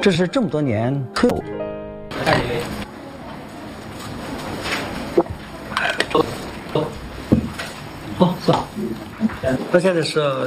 这是这么多年推。哦，是吧？那现在是。